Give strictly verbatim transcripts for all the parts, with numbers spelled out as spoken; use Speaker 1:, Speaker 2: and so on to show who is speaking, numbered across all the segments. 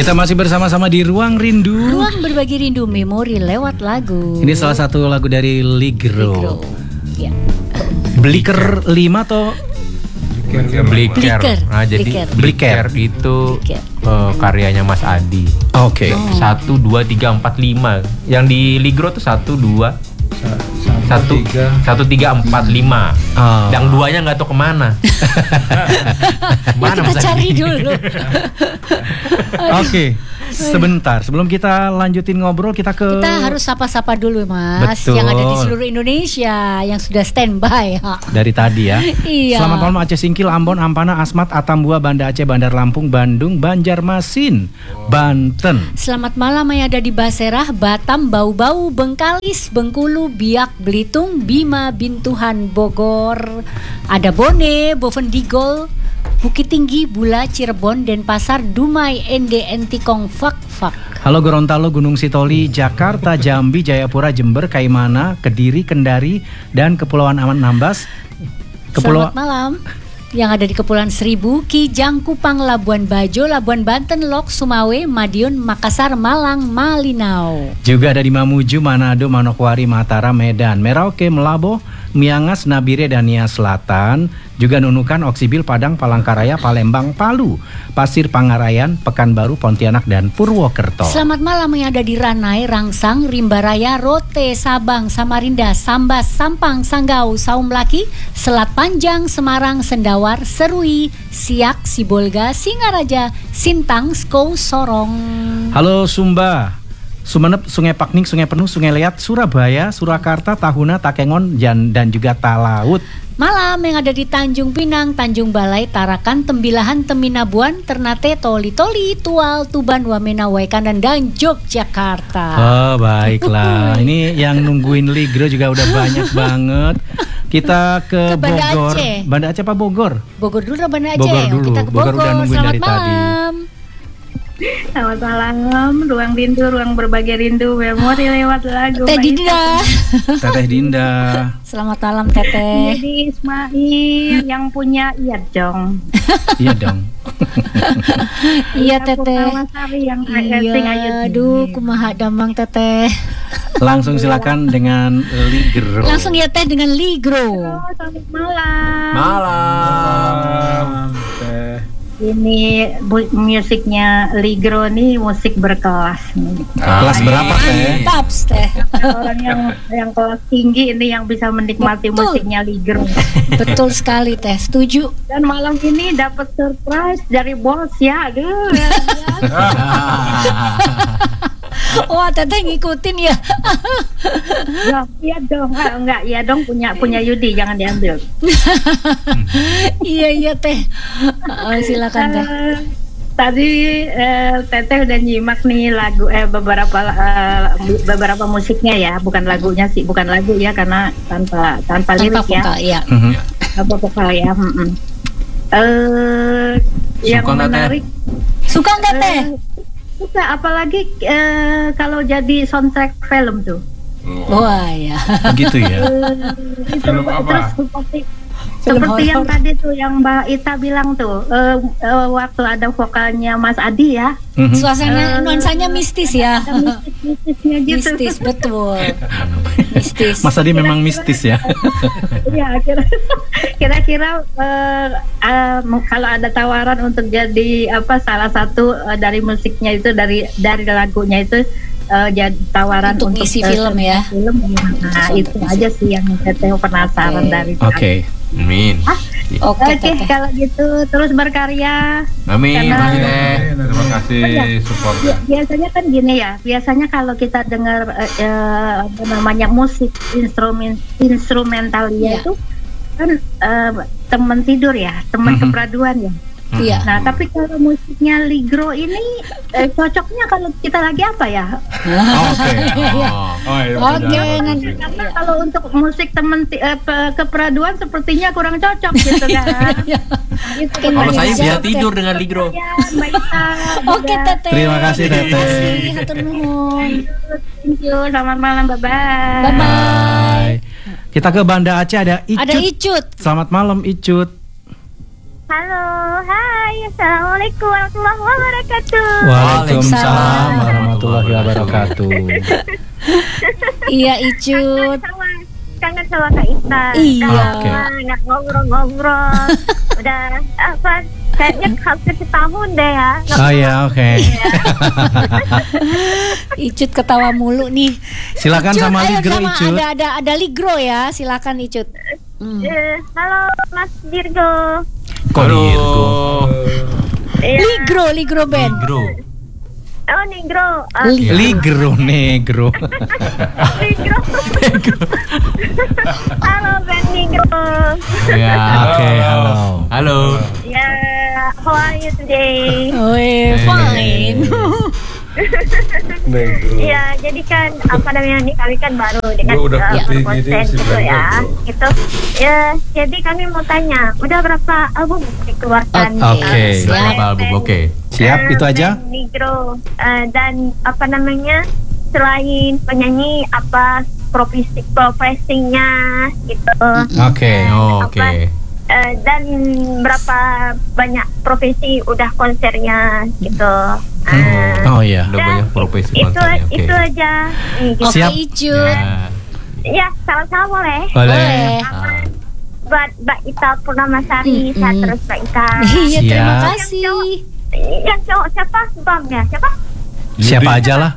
Speaker 1: Kita masih bersama-sama di Ruang Rindu.
Speaker 2: Ruang berbagi rindu memori lewat lagu.
Speaker 1: Ini salah satu lagu dari Ligro.
Speaker 2: Ligro. Ya.
Speaker 1: Bliker lima atau
Speaker 3: Bliker.
Speaker 2: Bliker.
Speaker 3: Nah, jadi
Speaker 2: Bliker.
Speaker 3: Bliker itu
Speaker 2: Bliker.
Speaker 3: uh, karyanya Mas Adi.
Speaker 1: Oke.
Speaker 2: Oh.
Speaker 3: Satu, dua, tiga, empat, lima. Yang di Ligro tuh satu, dua, satu, satu, tiga, empat, lima.
Speaker 1: Oh.
Speaker 3: Yang duanya nggak tahu kemana.
Speaker 2: Ya, kita cari dulu.
Speaker 1: Oke. Sebentar, sebelum kita lanjutin ngobrol, kita ke
Speaker 2: Kita harus sapa-sapa dulu, Mas.
Speaker 1: Betul.
Speaker 2: Yang ada di seluruh Indonesia yang sudah standby.
Speaker 1: dari tadi ya.
Speaker 2: Iya.
Speaker 1: Selamat malam Aceh Singkil, Ambon, Ampana, Asmat, Atambua, Banda Aceh, Bandar Lampung, Bandung, Banjarmasin, Banten.
Speaker 2: Selamat malam yang ada di Baserah, Batam, Bau-Bau, Bengkalis, Bengkulu, Biak, Belitung, Bima, Bintuhan, Bogor. Ada Bone, Bovendigol, Bukit Tinggi, Bula, Cirebon, Denpasar, Dumai, Ende, Entikong, Fak, Fak.
Speaker 1: Halo Gorontalo, Gunung Sitoli, Jakarta, Jambi, Jayapura, Jember, Kaimana, Kediri, Kendari, dan Kepulauan Aman Nambas.
Speaker 2: Selamat malam. Yang ada di Kepulauan Seribu, Kijang, Kupang, Labuan Bajo, Labuan Banten, Lok, Sumawe, Madiun, Makassar, Malang, Malinau.
Speaker 1: Juga ada di Mamuju, Manado, Manokwari, Mataram, Medan, Merauke, Melabo, Miangas, Nabire, dan Nia Selatan. Juga Nunukan, Oksibil, Padang, Palangkaraya, Palembang, Palu, Pasir Pangarayan, Pekanbaru, Pontianak, dan Purwokerto.
Speaker 2: Selamat malam yang ada di Ranai, Rangsang, Rimbaraya, Rote, Sabang, Samarinda, Sambas, Sampang, Sanggau, Saumlaki, Selat Panjang, Semarang, Sendawar, Serui, Siak, Sibolga, Singaraja, Sintang, Skou, Sorong.
Speaker 1: Halo Sumba, Sumenep, Sungai Pakning, Sungai Penuh, Sungai Liat, Surabaya, Surakarta, Tahuna, Takengon, dan, dan juga Talaut.
Speaker 2: Malam yang ada di Tanjung Pinang, Tanjung Balai, Tarakan, Tembilahan, Teminabuan, Ternate, Toli Toli, Tual, Tuban, Wamena, Waikanan, dan Yogyakarta.
Speaker 1: Oh baiklah, ini yang nungguin Ligro juga udah banyak banget. Kita ke,
Speaker 2: Ke Banda
Speaker 1: Bogor.
Speaker 2: Aceh.
Speaker 1: Banda Aceh apa Bogor?
Speaker 2: Bogor dulu atau Banda Aceh?
Speaker 1: Bogor dulu.
Speaker 2: Kita ke
Speaker 1: Bogor
Speaker 2: Bogor.
Speaker 1: udah nungguin
Speaker 2: Selamat
Speaker 1: dari tadi.
Speaker 2: malam.
Speaker 4: Selamat malam, Ruang Rindu, Ruang Berbagi Rindu, memori lewat lagu.
Speaker 2: Teh Dinda.
Speaker 1: Teteh Dinda.
Speaker 2: Selamat malam Teteh.
Speaker 4: Jadi Ismail yang punya iya dong.
Speaker 1: Iya dong.
Speaker 2: Iya Teteh.
Speaker 4: Sari yang sing ayu.
Speaker 2: Iya, aduh kumaha damang Teteh.
Speaker 1: Langsung silakan dengan Ligro.
Speaker 2: Langsung ya Teh dengan Ligro.
Speaker 4: Halo, selamat malam.
Speaker 3: Malam.
Speaker 4: Ini bu- musiknya Ligro nih musik berkelas nih.
Speaker 1: Kelas berapa Teh?
Speaker 2: Taps Teh.
Speaker 4: Orang yang yang kelas tinggi ini yang bisa menikmati
Speaker 2: Betul.
Speaker 4: musiknya Ligro.
Speaker 2: Betul sekali Teh, setuju.
Speaker 4: Dan malam ini dapat surprise dari bos ya, aduh.
Speaker 2: Wah Teteh ngikutin ya.
Speaker 4: Ya, iya dong, ah, enggak, iya dong punya punya Yudi, jangan diambil.
Speaker 2: Iya iya Teh. Oh, silakan Teh.
Speaker 4: Eh, tadi eh, Teteh udah nyimak nih lagu eh beberapa eh, beberapa musiknya ya, bukan lagunya sih, bukan lagu ya karena tanpa tanpa,
Speaker 2: Tanpa
Speaker 4: lirik
Speaker 2: vokal ya.
Speaker 1: Mhm.
Speaker 4: tanpa vokal ya. Mm-mm. Eh, yang
Speaker 3: Suka nggak, Teh?
Speaker 4: menarik.
Speaker 2: Suka nggak Teh?
Speaker 4: eh, Suka, apalagi eh, kalau jadi soundtrack film tuh.
Speaker 2: Wah ya.
Speaker 1: Begitu ya.
Speaker 4: Eh, itu,
Speaker 3: Film apa?
Speaker 4: Terus seperti
Speaker 2: Film
Speaker 4: seperti yang
Speaker 2: horor.
Speaker 4: tadi tuh yang Mbak Ita bilang tuh eh, eh, waktu ada vokalnya Mas Adi ya,
Speaker 1: Mhm.
Speaker 2: Suasana nuansanya mistis ya.
Speaker 4: ada mistis-mistisnya gitu.
Speaker 2: Mistis betul. Mistis.
Speaker 1: Mas Adi memang mistis ya.
Speaker 4: Iya, kira- kira-kira eh, eh, kalau ada tawaran untuk jadi apa salah satu eh, dari musiknya itu dari dari lagunya itu eh, jadi tawaran
Speaker 2: Untuk
Speaker 4: untuk,
Speaker 2: ngisi
Speaker 4: eh,
Speaker 2: film ya.
Speaker 4: film nah
Speaker 2: Untuk
Speaker 4: itu
Speaker 2: ngisi.
Speaker 4: aja sih yang Teteh penasaran
Speaker 2: Oke.
Speaker 4: dari
Speaker 1: Oke.
Speaker 3: Amin.
Speaker 2: Oke
Speaker 4: Oke,
Speaker 2: Teteh.
Speaker 4: kalau gitu terus berkarya.
Speaker 3: Amin.
Speaker 4: Karena-
Speaker 3: Terima kasih, Teh. Terima kasih
Speaker 4: Oh, iya.
Speaker 3: supportnya.
Speaker 4: Bi- Biasanya kan gini ya, biasanya kalau kita dengar eh, eh, apa namanya musik instrumen instrumental
Speaker 2: Iya.
Speaker 4: itu kan eh, teman tidur ya, teman
Speaker 1: Mhm.
Speaker 4: kepraduan ya.
Speaker 2: Iya.
Speaker 4: Nah, tapi kalau musiknya Ligro ini eh, cocoknya kalau kita lagi apa ya?
Speaker 1: Oke.
Speaker 3: Oh, iya,
Speaker 2: Oke,
Speaker 3: benar.
Speaker 2: nanti
Speaker 4: Karena kalau untuk musik teman ti- eh, pe- kepraduan sepertinya kurang cocok gitu kan.
Speaker 2: Iya.
Speaker 4: Nah, itu
Speaker 2: Kalau
Speaker 3: Kalau saya
Speaker 2: Iya,
Speaker 3: bisa
Speaker 2: Teh.
Speaker 3: tidur dengan Ligro.
Speaker 4: ya, Mbak Ita.
Speaker 2: Oke
Speaker 4: juga.
Speaker 2: Teteh.
Speaker 1: Terima kasih, Teteh.
Speaker 2: Terima kasih, hatur nuhun.
Speaker 4: Thank you, selamat malam, bye bye.
Speaker 2: Bye bye.
Speaker 1: Bye. Kita ke Banda Aceh ada Icut.
Speaker 2: Ada Icut.
Speaker 1: Selamat malam Icut.
Speaker 5: Halo, hai, assalamualaikum warahmatullahi wabarakatuh.
Speaker 1: Waalaikumsalam warahmatullahi wabarakatuh.
Speaker 2: Iya Icut.
Speaker 5: Sama, kangen sama Kak Ita.
Speaker 2: Iya.
Speaker 1: Oke.
Speaker 5: Nggak ngobrol-ngobrol. Udah apa? Kayaknya hampir setahun deh ya. Nggak
Speaker 1: Oh ya, oke.
Speaker 2: Icut ketawa mulu nih.
Speaker 1: Silakan
Speaker 2: Icut,
Speaker 1: sama
Speaker 2: ayo
Speaker 1: Ligro,
Speaker 2: sama
Speaker 1: Icut.
Speaker 2: ada ada ada Ligro ya, silakan Icut. Hmm.
Speaker 5: Eh, halo Mas Dirgo.
Speaker 1: Kok Dirgo?
Speaker 5: Iya.
Speaker 2: Ligro, Ligro Band.
Speaker 3: Ligro.
Speaker 5: Oh Negro. Ah,
Speaker 2: Li-
Speaker 1: Ligro, negro.
Speaker 5: Negro. Halo Ben Negro.
Speaker 3: Ya.
Speaker 1: Oke, halo.
Speaker 3: Halo.
Speaker 5: Ya, how are you today?
Speaker 2: Oh, eh, fine.
Speaker 5: Iya, jadi kan apa namanya nih kami kan baru dengan
Speaker 6: Gua udah
Speaker 5: uh,
Speaker 6: putih
Speaker 5: konten
Speaker 6: gini, masih
Speaker 5: gitu ya,
Speaker 6: bengkok,
Speaker 5: gitu. Ya, jadi kami mau tanya, udah berapa album dikeluarkan?
Speaker 1: Oke.
Speaker 5: uh,
Speaker 2: Siap.
Speaker 5: oleh
Speaker 3: Berapa album?
Speaker 5: band,
Speaker 3: Oke.
Speaker 1: Siap,
Speaker 5: uh,
Speaker 1: itu aja?
Speaker 5: band Negro. Uh, dan apa namanya, selain penyanyi apa profesi profesinya gitu.
Speaker 1: Oke.
Speaker 3: Oh, Oke.
Speaker 5: Apa, uh, dan berapa banyak profesi udah konsernya gitu. Uh,
Speaker 1: Oh iya.
Speaker 3: Udah banyak profesi
Speaker 5: itu
Speaker 3: konsernya. Oke.
Speaker 5: itu aja. Nih, gitu.
Speaker 2: Oke
Speaker 1: Siap.
Speaker 2: Icut.
Speaker 3: Ya.
Speaker 5: Ya, salam-salam boleh.
Speaker 1: Boleh.
Speaker 3: Ah.
Speaker 5: Buat Mbak Ita Purnamasari,
Speaker 2: Mm-mm.
Speaker 5: saya terus Mbak Ita.
Speaker 2: Iya, terima
Speaker 1: Siap.
Speaker 2: kasih.
Speaker 5: Yang cowok siapa? Bang ya? Siapa?
Speaker 1: Siapa aja lah.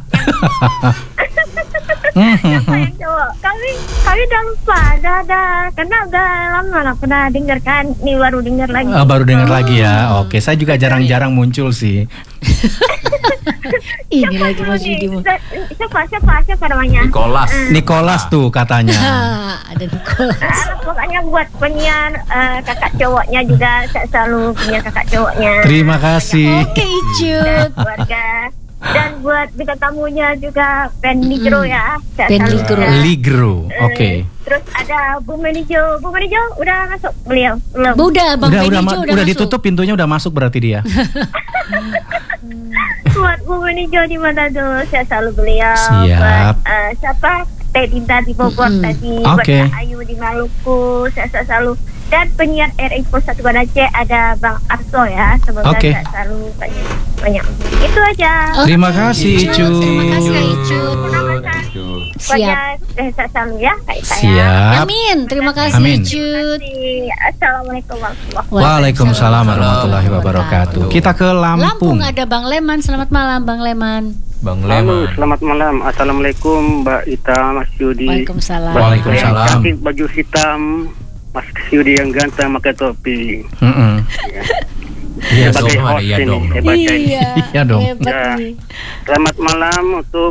Speaker 5: Siapa yang cowok? Kami kami udah lupa, udah ada karena udah lama nggak pernah dengar kan. Ini baru dengar lagi.
Speaker 1: Ah, baru dengar lagi ya. Oke, saya juga jarang-jarang muncul sih.
Speaker 2: Ini lagi
Speaker 5: dulu
Speaker 2: Mas
Speaker 5: nih?
Speaker 2: Yudi. Mu.
Speaker 5: Siapa siapa siapa namanya?
Speaker 3: Nicholas.
Speaker 1: Nicholas tuh katanya.
Speaker 2: Ah, ada Nicholas.
Speaker 5: Ah, pokoknya buat penyiar eh, kakak cowoknya juga saya selalu punya kakak cowoknya.
Speaker 1: Terima kasih.
Speaker 2: Oke
Speaker 5: Dan
Speaker 2: Icut.
Speaker 5: keluarga. Dan buat bintang tamunya juga Ben Ligro ya. Saya
Speaker 2: Ben
Speaker 5: selalu
Speaker 2: Ligro.
Speaker 5: punya.
Speaker 1: Ligro.
Speaker 5: Eh,
Speaker 1: Oke.
Speaker 5: Terus ada Bu Menijo. Bu Menijo udah masuk beliau? Belum.
Speaker 2: Udah Bang
Speaker 1: Udah udah
Speaker 2: Benny
Speaker 1: ma-
Speaker 2: Jo
Speaker 1: udah,
Speaker 2: udah masuk.
Speaker 1: ditutup pintunya, udah masuk berarti dia.
Speaker 5: Buat Bu Menijo di Manado saya selalu beliau.
Speaker 1: Siap.
Speaker 5: Buat eh, siapa? Teh Dinda di Bogor
Speaker 2: Mm-mm.
Speaker 5: tadi.
Speaker 1: Oke.
Speaker 5: Buat Kak Ayu di Maluku. Saya saya selalu. Dan penyiar R Info satu Aceh ada Bang Arso ya. Semoga
Speaker 1: Oke.
Speaker 5: saya selalu banyak banyak. Itu aja.
Speaker 2: Oke,
Speaker 1: Terima kasih,
Speaker 2: Icut.
Speaker 1: Icut.
Speaker 2: Terima kasih Kak Icut. Siap.
Speaker 5: Pokoknya eh, saya selalu ya Kak Ita ya.
Speaker 1: Siap.
Speaker 2: Amin. Terima kasih
Speaker 1: Amin.
Speaker 2: Icut.
Speaker 5: Assalamualaikum warahmatullahi
Speaker 1: Waalaikumsalam warahmatullahi wabarakatuh. Kita ke
Speaker 2: Lampung
Speaker 1: Lampung.
Speaker 2: ada Bang Leman. Selamat malam Bang Leman.
Speaker 3: Bang
Speaker 7: Halo,
Speaker 3: Leman.
Speaker 7: selamat malam. Assalamualaikum Mbak Ita, Mas Yudi.
Speaker 2: Waalaikumsalam.
Speaker 7: Mbak
Speaker 1: Waalaikumsalam.
Speaker 7: Ita yang cantik, baju hitam, Mas Yudi yang ganteng pakai topi.
Speaker 1: Mm-mm.
Speaker 3: Iya
Speaker 7: Sebagai
Speaker 3: dong, ada
Speaker 7: host
Speaker 3: iya
Speaker 7: ini,
Speaker 3: dong.
Speaker 7: hebatnya ini.
Speaker 2: Iya.
Speaker 1: Iya dong.
Speaker 2: Hebat
Speaker 7: Ya.
Speaker 2: nih.
Speaker 7: Selamat malam untuk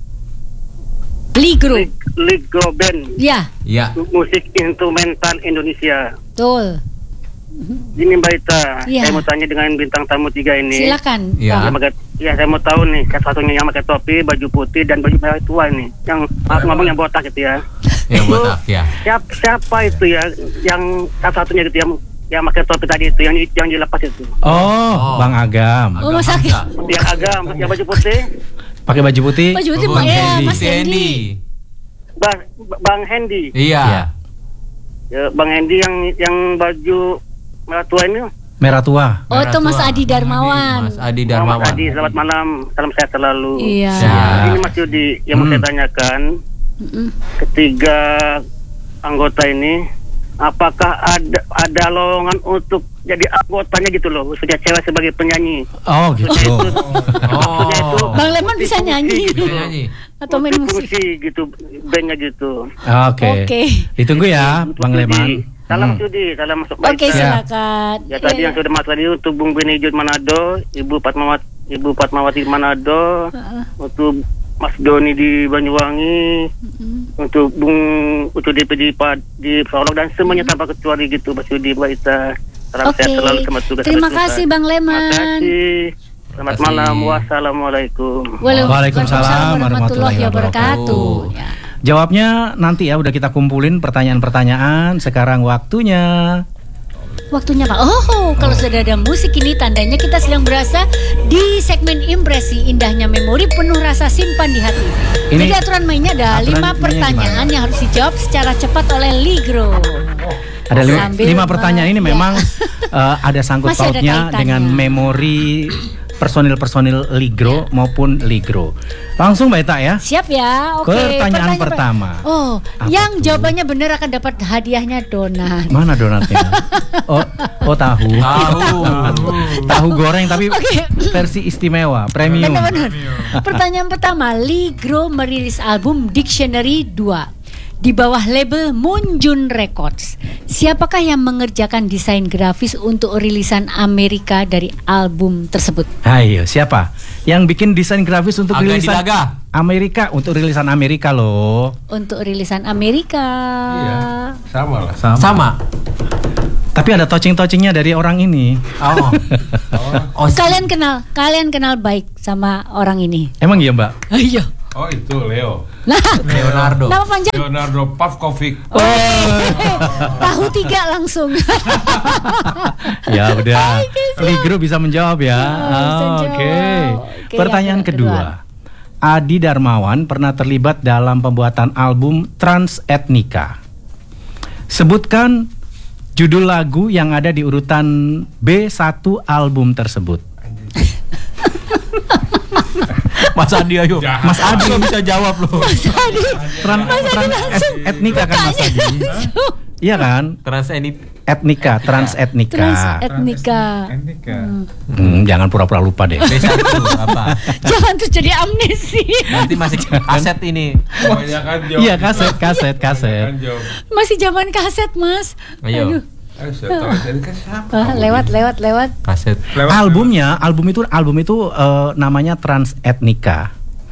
Speaker 2: Ligro.
Speaker 7: Lig Ligro Band,
Speaker 2: Ya,
Speaker 3: Ya.
Speaker 7: musik instrumental Indonesia.
Speaker 2: betul.
Speaker 7: Ini Mbak Ita,
Speaker 2: Iya.
Speaker 7: saya mau tanya dengan bintang tamu tiga ini.
Speaker 2: Silakan.
Speaker 3: Iya.
Speaker 7: Yang
Speaker 2: Bang.
Speaker 7: pakai, ya saya mau tahu nih, satu-satunya yang pakai topi, baju putih dan baju merah tua ini, yang maaf ngomong yang botak gitu ya.
Speaker 3: Yang botak ya.
Speaker 7: Siapa, siapa itu ya, yang satu-satunya gitu yang yang pakai topi tadi itu, yang yang dilepas itu.
Speaker 1: Oh,
Speaker 3: Oh.
Speaker 1: Bang Agam.
Speaker 2: Oh, Mas
Speaker 3: Agak
Speaker 2: Agam.
Speaker 3: mangga.
Speaker 7: Yang agam, yang baju putih,
Speaker 1: Pakai baju putih.
Speaker 2: Baju putih
Speaker 3: Bang
Speaker 2: Pak ya,
Speaker 3: Hendy.
Speaker 2: Mas
Speaker 3: Si
Speaker 2: Hendy.
Speaker 7: Bang, Bang Hendy.
Speaker 3: Iya.
Speaker 1: Iya.
Speaker 7: Ya, Bang Hendy yang yang baju merah tua ini.
Speaker 1: Merah tua.
Speaker 2: Oh, itu Mas
Speaker 3: Merah tua.
Speaker 2: Adi Darmawan.
Speaker 3: Mas Adi
Speaker 7: Oh, Mas
Speaker 3: Darmawan.
Speaker 7: Adi, selamat malam. Salam sehat selalu.
Speaker 2: Iya.
Speaker 3: Siap.
Speaker 7: Ini Mas Yudi, yang mau
Speaker 1: Hmm.
Speaker 7: saya tanyakan,
Speaker 2: Mm-mm.
Speaker 7: ketiga anggota ini, apakah ada ada lowongan untuk jadi anggotanya gitu loh, sudah cewek sebagai penyanyi.
Speaker 1: Oh, gitu.
Speaker 7: Maksudnya itu
Speaker 3: Oh.
Speaker 2: Bang Leman bisa nyanyi.
Speaker 3: Bisa nyanyi.
Speaker 2: Atau main musik.
Speaker 7: fungsi gitu, bandnya gitu.
Speaker 1: Oke.
Speaker 2: Oke.
Speaker 1: Ditunggu ya,
Speaker 7: Untuk
Speaker 1: Bang
Speaker 7: Yudi.
Speaker 1: Leman.
Speaker 7: Salam
Speaker 1: Hmm.
Speaker 7: Yudi, salam masuk
Speaker 2: Oke,
Speaker 7: baik.
Speaker 2: silakan.
Speaker 7: Ya tadi yang sudah mas tadi untuk Bung Beni Jud Manado, Ibu Fatmawati, Ibu Fatmawati Manado, untuk Mas Doni di Banyuwangi, untuk Bung untuk D P D Pad di Solok dan semuanya tanpa kecuali gitu, Mas Yudi, Mbak Ita. Salam
Speaker 2: Oke.
Speaker 7: sehat selalu, selamat tugas.
Speaker 2: Terima
Speaker 7: sampai
Speaker 2: kasih
Speaker 7: selesai.
Speaker 2: Bang
Speaker 7: Terima
Speaker 2: Leman.
Speaker 7: kasih. Selamat
Speaker 3: Terima kasih.
Speaker 7: malam. Wassalamualaikum.
Speaker 1: Waalaikumsalam warahmatullahi wabarakatuh.
Speaker 2: Ya.
Speaker 1: Jawabnya nanti ya, udah kita kumpulin pertanyaan-pertanyaan. Sekarang waktunya.
Speaker 2: Waktunya Pak. Oh, kalau sudah ada musik ini tandanya kita sedang berasa di segmen impresi indahnya memori penuh rasa simpan di hati.
Speaker 1: Ini-
Speaker 2: Jadi aturan mainnya ada
Speaker 1: aturan
Speaker 2: lima
Speaker 1: mainnya
Speaker 2: pertanyaan
Speaker 1: gimana?
Speaker 2: yang harus dijawab secara cepat oleh Ligro.
Speaker 1: Ada lima,
Speaker 2: Sambil
Speaker 1: lima pertanyaan ini
Speaker 2: ya.
Speaker 1: memang uh, ada sangkut
Speaker 2: Masih ada
Speaker 1: pautnya
Speaker 2: kaitannya.
Speaker 1: dengan memori personil-personil Ligro maupun Ligro. Langsung Mbak Ita ya.
Speaker 2: Siap ya. Oke.
Speaker 1: Pertanyaan
Speaker 2: per-
Speaker 1: pertama.
Speaker 2: Oh,
Speaker 1: Apa
Speaker 2: yang
Speaker 1: tuh?
Speaker 2: jawabannya benar akan dapat hadiahnya donat.
Speaker 1: Mana donatnya? Oh, oh tahu.
Speaker 3: Tahu.
Speaker 1: Tahu goreng tapi
Speaker 2: Oke.
Speaker 1: versi istimewa, premium.
Speaker 2: Benar-benar. Pertanyaan pertama, Ligro merilis album Dictionary dua di bawah label Moonjun Records. Siapakah yang mengerjakan desain grafis untuk rilisan Amerika dari album tersebut?
Speaker 1: Ayo, siapa? Yang bikin desain grafis untuk
Speaker 3: Aga
Speaker 1: rilisan
Speaker 3: Dilaga.
Speaker 1: Amerika, untuk rilisan Amerika loh.
Speaker 2: Untuk rilisan Amerika.
Speaker 6: Iya, sama lah.
Speaker 3: Sama.
Speaker 1: Tapi ada touching-touchingnya dari orang ini.
Speaker 3: Oh. Oh,
Speaker 2: Kalian kenal, kalian kenal baik sama orang ini.
Speaker 1: Emang iya Mbak?
Speaker 2: Ayo.
Speaker 6: Oh itu Leo.
Speaker 2: Nah,
Speaker 3: Leonardo.
Speaker 2: nama panjang.
Speaker 6: Leonardo Pavkovic.
Speaker 2: Tahu tiga langsung.
Speaker 1: Ya udah, Ligro bisa menjawab ya.
Speaker 2: Oh, bisa
Speaker 1: Oh,
Speaker 2: jawab.
Speaker 1: Oke.
Speaker 2: Oke,
Speaker 1: Pertanyaan
Speaker 2: yang
Speaker 1: kedua. Adi Darmawan pernah terlibat dalam pembuatan album Trans Ethnica. Sebutkan judul lagu yang ada di urutan B satu album tersebut.
Speaker 3: Mas Adi ayo.
Speaker 1: Mas Adi
Speaker 3: nggak bisa jawab loh.
Speaker 1: Trans Trans Ethnica kan Mas Adi? Iya kan?
Speaker 3: Trans ini
Speaker 1: Etnika, Trans Etnika.
Speaker 2: Trans Ethnica.
Speaker 1: Hmm, jangan pura-pura lupa deh.
Speaker 3: B satu apa?
Speaker 2: Jangan tuh jadi amnesia.
Speaker 3: Nanti masih aset ini.
Speaker 6: Kebanyakan jawab.
Speaker 1: Iya, kaset, kaset, kaset.
Speaker 6: Kebanyakan jawab.
Speaker 2: Masih zaman kaset, Mas.
Speaker 3: Ayo.
Speaker 2: Aduh.
Speaker 6: Eh, saya tahu jadi kan siapa?
Speaker 2: Ah, lewat, lewat, lewat.
Speaker 3: Kaset.
Speaker 6: Lewat-
Speaker 1: Albumnya, album itu album itu eh, namanya Trans Ethnica.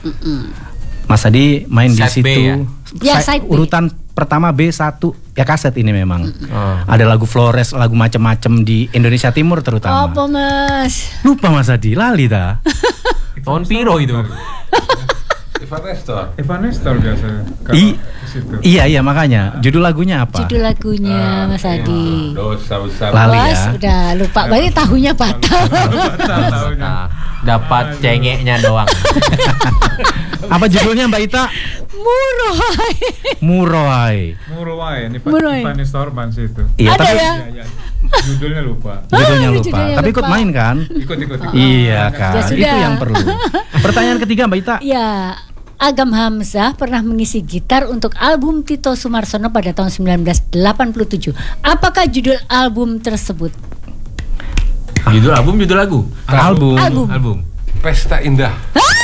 Speaker 1: Mas Adi main di
Speaker 3: Side B
Speaker 1: situ.
Speaker 3: ya?
Speaker 2: Ya,
Speaker 1: Sa-
Speaker 2: side B.
Speaker 1: urutan pertama B satu ya kaset ini memang.
Speaker 3: Oh.
Speaker 1: Ada lagu Flores, lagu macam-macam di Indonesia Timur terutama.
Speaker 2: Apa, Mas?
Speaker 1: Lupa Mas Adi, lali dah.
Speaker 3: Tahun piro itu?
Speaker 6: Ivan Nestor. Ivan Nestor biasa.
Speaker 1: I- Iya iya makanya. Judul lagunya apa?
Speaker 2: Judul lagunya, Mas Adi.
Speaker 6: Dosa besar.
Speaker 1: Lali
Speaker 2: Mas,
Speaker 1: ya.
Speaker 2: udah lupa. Berarti tahunya batal.
Speaker 3: Nah, dapat cengeknya doang.
Speaker 1: Apa judulnya Mbak Ita?
Speaker 2: Murohai.
Speaker 1: Muroai.
Speaker 8: Muruwai, ini
Speaker 2: Muruwai.
Speaker 8: Pak Ivan Storman sih itu.
Speaker 1: Iya,
Speaker 2: Ada
Speaker 1: tapi
Speaker 2: ya?
Speaker 8: Ya, ya. Judulnya lupa.
Speaker 1: judulnya lupa.
Speaker 2: Judulnya
Speaker 1: Tapi ikut
Speaker 2: lupa.
Speaker 1: main kan?
Speaker 8: Ikut ikut ikut.
Speaker 1: Iya kan,
Speaker 2: Ya sudah.
Speaker 1: itu yang perlu. Pertanyaan ketiga Mbak Ita.
Speaker 2: Ya, Agam Hamzah pernah mengisi gitar untuk album Tito Sumarsono pada tahun sembilan belas delapan puluh tujuh. Apakah judul album tersebut?
Speaker 3: Judul album, judul lagu.
Speaker 1: Album.
Speaker 2: Album.
Speaker 3: Album.
Speaker 6: Pesta Indah.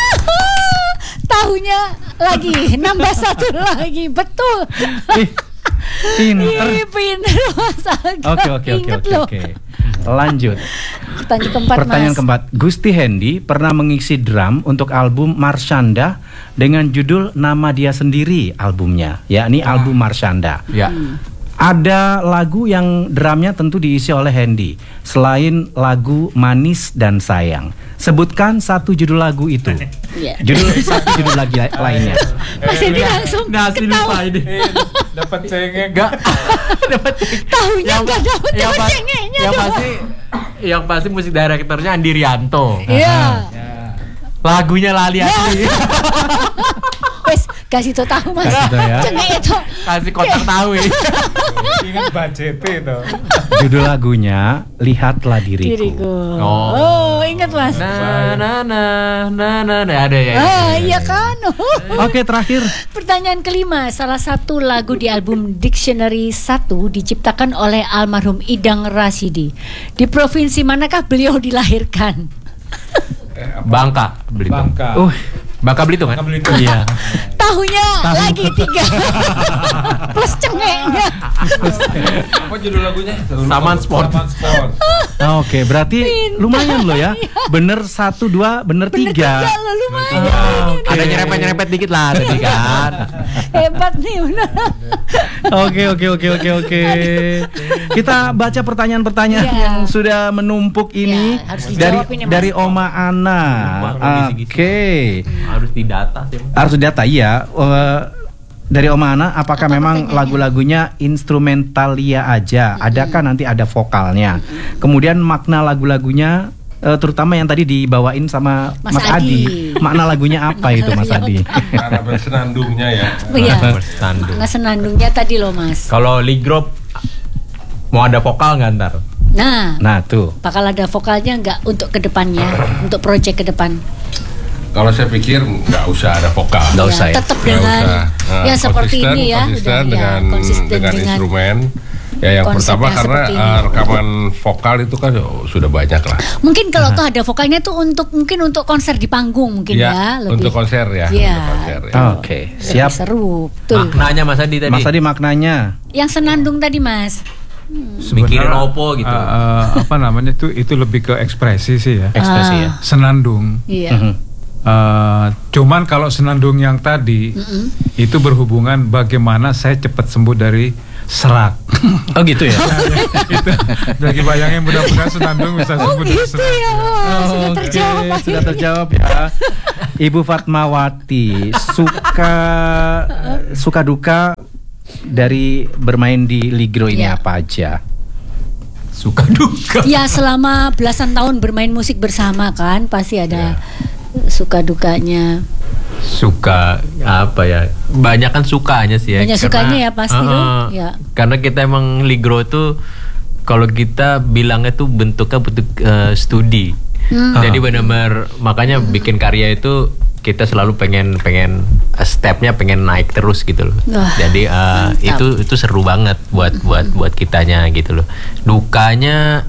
Speaker 2: Tahunya lagi, nambah satu lagi, betul.
Speaker 1: Ih, pinter.
Speaker 2: Ih, pinter Mas Agam.
Speaker 1: Oke oke oke
Speaker 2: Ingat
Speaker 1: oke
Speaker 2: loh.
Speaker 1: oke. Lanjut.
Speaker 2: Pertanyaan keempat,
Speaker 1: Pertanyaan
Speaker 2: Mas.
Speaker 1: keempat. Gusti Hendi pernah mengisi drum untuk album Marshanda dengan judul nama dia sendiri albumnya, yakni album Marshanda.
Speaker 3: Ya.
Speaker 1: Ada lagu yang drumnya tentu diisi oleh Hendi selain lagu Manis dan Sayang. Sebutkan satu judul lagu itu.
Speaker 2: Iya.
Speaker 1: Judul satu judul lagi la- lainnya.
Speaker 2: Mas Edi langsung
Speaker 3: Nasi lupa
Speaker 2: ketawa.
Speaker 3: ini.
Speaker 8: Dapat cengeng.
Speaker 3: Enggak. Dapat
Speaker 2: Tahunya nggak dapat
Speaker 3: yang
Speaker 2: dapat
Speaker 3: pas-
Speaker 2: cengeknya
Speaker 3: yang
Speaker 2: doang.
Speaker 3: pasti yang pasti musik direkturnya Andi Rianto.
Speaker 2: Iya.
Speaker 3: Lagunya lali asli.
Speaker 2: Wes kasih tau tahu Mas.
Speaker 1: Kasih tau ya.
Speaker 2: Cengek itu.
Speaker 3: Kasih kotak tahu ya.
Speaker 8: Ingat budget itu.
Speaker 1: Judul lagunya Lihatlah Diriku.
Speaker 2: Diriku.
Speaker 3: Oh.
Speaker 2: Oh, ingat Mas.
Speaker 3: Nah, nah, nah, nah, nah, nah, ada ya.
Speaker 2: Ah, iya kan.
Speaker 1: Oke, terakhir.
Speaker 2: Pertanyaan kelima, salah satu lagu di album Dictionary satu diciptakan oleh almarhum Idang Rasidi. Di provinsi manakah beliau dilahirkan?
Speaker 3: Bangka, Belitung.
Speaker 8: Bangka.
Speaker 1: Uh,
Speaker 3: Bangka Belitung kan?
Speaker 8: Bangka Belitung.
Speaker 1: iya.
Speaker 2: Tahunya lagi tiga plus cengeknya.
Speaker 6: Apa judul lagunya?
Speaker 3: Saman Sport.
Speaker 6: Saman Sport.
Speaker 1: Nah, Oke, berarti lumayan loh ya. Bener satu dua, bener
Speaker 2: Bener
Speaker 1: tiga.
Speaker 2: tiga lo lumayan.
Speaker 1: Ah, oke.
Speaker 3: Ada nyerempet-nyerempet dikit lah tadi kan.
Speaker 2: Hebat nih benar.
Speaker 1: Oke oke oke oke oke. Kita baca pertanyaan-pertanyaan
Speaker 2: Ya.
Speaker 1: yang sudah menumpuk ini
Speaker 2: Ya, harus
Speaker 1: dari
Speaker 2: dijawab ini, Mas.
Speaker 1: dari Oma Ana.
Speaker 3: Lupa,
Speaker 1: Oke.
Speaker 3: gisi-gisi. Harus didata sih.
Speaker 1: Harus data iya. Eh, dari Oma Ana, apakah memang lagu-lagunya instrumentalia aja? Adakah nanti ada vokalnya? Kemudian makna lagu-lagunya, eh, terutama yang tadi dibawain sama
Speaker 2: Mas
Speaker 1: Mas, Adi.
Speaker 2: Adi.
Speaker 1: Makna lagunya apa itu Mas
Speaker 2: Ya,
Speaker 1: Adi?
Speaker 6: Karena bersenandungnya ya.
Speaker 2: Iya.
Speaker 3: Bersandung.
Speaker 2: Nggak senandungnya tadi loh Mas.
Speaker 3: Kalau Ligro mau ada vokal nggak ntar?
Speaker 2: Nah,
Speaker 1: Nah tuh.
Speaker 2: bakal ada vokalnya nggak untuk kedepannya, untuk proyek ke depan?
Speaker 6: Kalau saya pikir nggak usah ada vokal.
Speaker 1: Nggak
Speaker 2: Ya,
Speaker 1: usah ya.
Speaker 2: tetap
Speaker 6: Nggak
Speaker 2: dengan
Speaker 6: usah. Nah,
Speaker 2: ya seperti
Speaker 6: konsisten,
Speaker 2: ini ya,
Speaker 6: konsisten
Speaker 2: udah, ya,
Speaker 6: dengan
Speaker 2: konsisten
Speaker 6: dengan,
Speaker 2: dengan
Speaker 6: instrumen. Ya yang
Speaker 2: konsep
Speaker 6: pertama
Speaker 2: yang
Speaker 6: karena
Speaker 2: seperti ini.
Speaker 6: uh, rekaman vokal itu kan oh, sudah banyak lah.
Speaker 2: Mungkin kalau tuh ada vokalnya tuh untuk mungkin untuk konser di panggung mungkin ya,
Speaker 6: Ya,
Speaker 2: lebih
Speaker 6: untuk konser ya.
Speaker 2: Iya.
Speaker 6: Untuk konser, ya.
Speaker 1: Oke,
Speaker 2: lebih
Speaker 1: siap.
Speaker 2: seru. Betul.
Speaker 3: Maknanya Mas Adi tadi.
Speaker 1: Mas tadi maknanya.
Speaker 2: Yang senandung tadi Mas.
Speaker 3: Mikirin opo gitu.
Speaker 8: uh, uh, apa namanya tuh itu lebih ke ekspresi sih ya.
Speaker 1: Ekspresi
Speaker 2: Ah.
Speaker 1: ya.
Speaker 8: Senandung.
Speaker 2: Iya.
Speaker 1: Mhm.
Speaker 8: Uh, cuman kalau senandung yang tadi itu berhubungan bagaimana saya cepat sembuh dari serak.
Speaker 1: Oh gitu ya.
Speaker 8: Itu lagi bayangin mudah-mudahan senandung bisa
Speaker 2: Oh
Speaker 8: sembuh dari
Speaker 2: gitu
Speaker 8: serak.
Speaker 2: ya. Wah, sudah
Speaker 1: Oke,
Speaker 2: terjawab.
Speaker 1: sudah terjawab ya. Ibu Fatmawati, suka suka duka dari bermain di Ligro ini
Speaker 2: Ya.
Speaker 1: apa aja?
Speaker 3: Suka duka.
Speaker 2: Ya selama belasan tahun bermain musik bersama kan pasti ada suka dukanya.
Speaker 3: Suka apa ya? Banyak kan sukanya sih ya.
Speaker 2: Banyak
Speaker 3: Karena-
Speaker 2: sukanya ya pasti
Speaker 3: Uh-uh.
Speaker 2: loh. Ya.
Speaker 3: Karena kita emang Ligro tuh kalau kita bilangnya tuh bentuknya bentuk eh, studi.
Speaker 2: Hmm.
Speaker 3: Jadi benar-benar makanya bikin karya itu kita selalu pengen pengen uh, stepnya pengen naik terus gitu loh.
Speaker 2: Wah,
Speaker 3: Jadi uh,
Speaker 2: mantap.
Speaker 3: itu itu seru banget buat buat buat kitanya gitu loh. Dukanya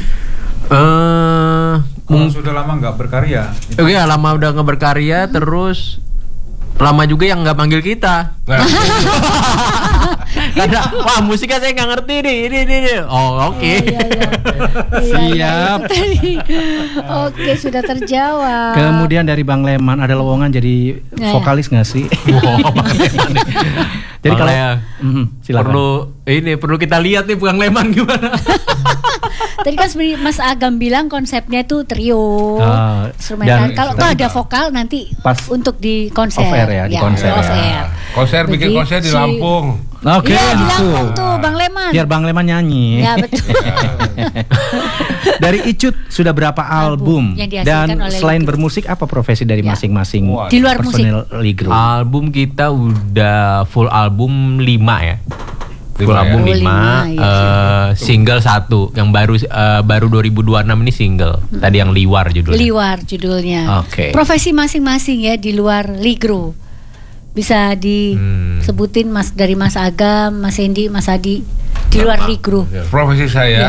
Speaker 3: eh
Speaker 8: Kalau sudah lama nggak berkarya.
Speaker 3: Oke, lama udah nggak berkarya, terus lama juga yang nggak panggil kita.
Speaker 6: Nah,
Speaker 3: Karena wah musiknya saya nggak ngerti nih, ini ini. ini. Oh oke.
Speaker 2: Iya, iya. Iya,
Speaker 1: Siap.
Speaker 2: iya, itu tadi. Oke, sudah terjawab.
Speaker 1: Kemudian dari Bang Leman ada lowongan jadi
Speaker 2: Nah, ya.
Speaker 1: vokalis nggak sih?
Speaker 3: Wow, Bang Leman nih.
Speaker 1: Jadi
Speaker 3: Bang
Speaker 1: kalau
Speaker 3: Lea,
Speaker 1: Mhm, silakan.
Speaker 3: perlu ini perlu kita lihat nih Bang Leman gimana.
Speaker 2: Tadi kan sebenarnya Mas Agam bilang konsepnya tuh trio,
Speaker 1: Ah,
Speaker 2: instrumental.
Speaker 1: dan-
Speaker 2: Kalau tuh ada vokal nanti
Speaker 1: Pas
Speaker 2: untuk di konser.
Speaker 1: off air ya, di konser
Speaker 2: off
Speaker 1: ya.
Speaker 2: air.
Speaker 6: konser bikin
Speaker 2: Begitu.
Speaker 6: konser di Lampung.
Speaker 1: Oke,
Speaker 2: Iya, di
Speaker 1: gitu.
Speaker 2: Lampung tuh Bang Leman.
Speaker 1: Biar Bang Leman nyanyi.
Speaker 2: Ya betul.
Speaker 1: Dari Icut sudah berapa album?
Speaker 2: yang dihasilkan
Speaker 1: Dan
Speaker 2: oleh
Speaker 1: selain
Speaker 2: Ligro.
Speaker 1: bermusik apa profesi dari
Speaker 2: Ya.
Speaker 1: masing-masing
Speaker 6: Wah,
Speaker 2: Di luar
Speaker 1: personil Ligro?
Speaker 3: Album kita udah full album lima ya. Full
Speaker 6: Lima ya?
Speaker 3: album
Speaker 2: Oh,
Speaker 3: lima,
Speaker 2: lima, iya.
Speaker 3: eh, single satu. Yang baru eh, baru dua ribu dua puluh enam ini single. Tadi yang Liwar judulnya.
Speaker 2: Liwar judulnya.
Speaker 1: Oke.
Speaker 2: Profesi masing-masing ya di luar Ligro. Bisa disebutin Mas dari Mas Agam, Mas Hendy, Mas Adi di luar Ligro.
Speaker 6: Profesi
Speaker 2: Ya.
Speaker 6: saya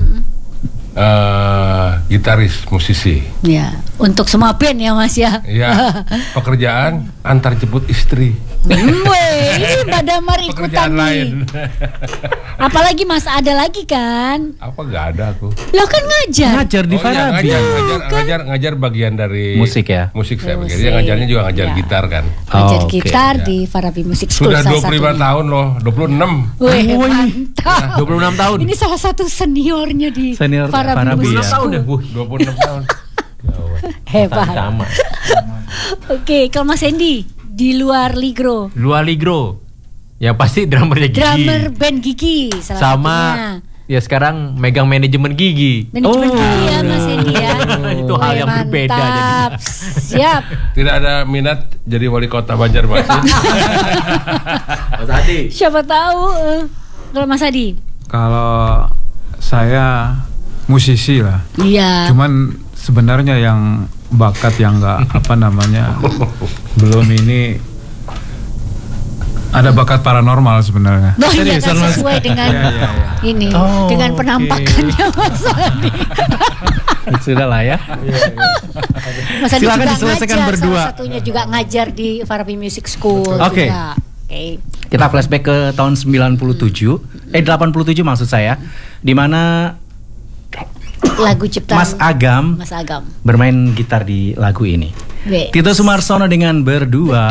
Speaker 6: eh, gitaris, musisi.
Speaker 2: Ya, untuk semua band ya Mas ya.
Speaker 6: Ya, pekerjaan antar jemput istri.
Speaker 2: Hmm, weh, ini Mbak Damar ikutan
Speaker 6: Pekerjaan
Speaker 2: nih.
Speaker 6: lain.
Speaker 2: Apalagi Mas ada lagi kan?
Speaker 6: Apa nggak ada aku?
Speaker 2: Lo kan ngajar.
Speaker 1: Ngajar di
Speaker 6: Oh iya,
Speaker 1: Farabi.
Speaker 6: ngajar, ngajar, ngajar, ngajar bagian dari
Speaker 1: Musik ya?
Speaker 6: Musik saya
Speaker 2: Musik.
Speaker 6: bagian. Dia ngajarnya juga ngajar
Speaker 2: Ya.
Speaker 6: gitar kan.
Speaker 2: Ngajar
Speaker 1: Oh, oke.
Speaker 2: gitar
Speaker 6: Ya.
Speaker 2: di Farabi Music School
Speaker 6: Sudah
Speaker 2: salah
Speaker 6: dua puluh lima
Speaker 2: satunya.
Speaker 6: tahun loh, dua puluh enam.
Speaker 2: Weh,
Speaker 1: Oh, ini.
Speaker 2: mantap.
Speaker 3: dua puluh enam tahun.
Speaker 2: Ini salah satu seniornya di
Speaker 1: Senior
Speaker 2: Farabi,
Speaker 1: Farabi
Speaker 2: Music
Speaker 1: ya.
Speaker 2: School.
Speaker 3: Udah, wuh,
Speaker 6: dua puluh enam tahun.
Speaker 2: Hebat.
Speaker 3: sama.
Speaker 2: Oke, kalau Mas Hendy di luar Ligro,
Speaker 3: Luar Ligro. Ya pasti drummernya Gigi.
Speaker 2: drummer band Gigi salah
Speaker 3: Sama
Speaker 2: satunya.
Speaker 3: ya sekarang megang manajemen Gigi.
Speaker 2: Manajemen
Speaker 1: Oh.
Speaker 2: Gigi ya Mas Hendy ya.
Speaker 3: Itu hal
Speaker 2: Weh,
Speaker 3: yang berbeda
Speaker 2: mantap.
Speaker 3: jadinya.
Speaker 2: Siap.
Speaker 6: Tidak ada minat jadi wali kota Banjarmasin.
Speaker 3: Mas Adi.
Speaker 2: Siapa tahu eh, kalau Mas Adi.
Speaker 8: Kalau saya musisi lah.
Speaker 2: Iya.
Speaker 8: Cuman sebenarnya yang bakat yang nggak apa namanya belum ini ada bakat paranormal sebenarnya.
Speaker 2: Nah, iya
Speaker 1: Serius,
Speaker 2: kan
Speaker 1: Mas?
Speaker 2: sesuai dengan
Speaker 8: Iya, iya, iya.
Speaker 2: ini,
Speaker 1: Oh,
Speaker 2: dengan
Speaker 1: oke.
Speaker 2: penampakannya Mas Adi.
Speaker 1: Sudah lah ya.
Speaker 2: Mas Adi
Speaker 1: Silakan
Speaker 2: juga
Speaker 1: diselesaikan
Speaker 2: ngajar,
Speaker 1: berdua.
Speaker 2: salah satunya juga ngajar di Farabi Music School.
Speaker 1: Oke.
Speaker 2: juga. Oke.
Speaker 1: Kita flashback ke tahun sembilan puluh tujuh, eh delapan puluh tujuh maksud saya, di mana
Speaker 2: Lagu ciptaan
Speaker 1: Mas Agam
Speaker 2: Mas Agam.
Speaker 1: bermain gitar di lagu ini.
Speaker 2: Weh.
Speaker 1: Tito Sumarsono dengan Berdua.